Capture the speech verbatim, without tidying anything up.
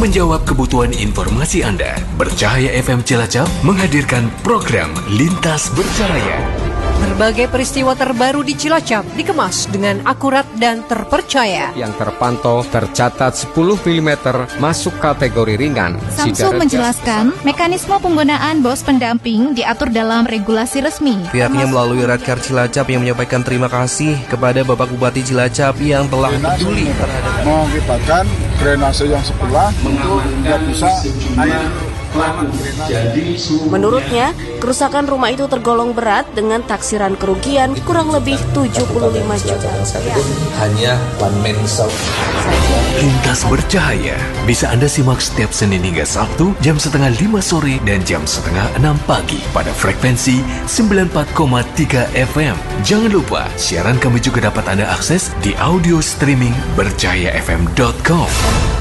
menjawab kebutuhan informasi Anda. Bercahaya F M Cilacap menghadirkan program Lintas Bercahaya. Berbagai peristiwa terbaru di Cilacap dikemas dengan akurat dan terpercaya. Yang terpantau tercatat sepuluh milimeter masuk kategori ringan. Samsul menjelaskan mekanisme penggunaan bos pendamping diatur dalam regulasi resmi. Pihaknya melalui Radkar Cilacap yang menyampaikan terima kasih kepada Bapak Bupati Cilacap yang telah peduli terhadap mengakibatkan drainase yang sebelah untuk tidak bisa air. Menurutnya, kerusakan rumah itu tergolong berat dengan taksiran kerugian kurang lebih tujuh puluh lima juta rupiah. Hanya one man show. Lintas Bercahaya bisa Anda simak setiap Senin hingga Sabtu jam setengah lima sore dan jam setengah enam pagi pada frekuensi sembilan puluh empat koma tiga F M. Jangan lupa, siaran kami juga dapat Anda akses di audio streaming bercahaya f m dot com.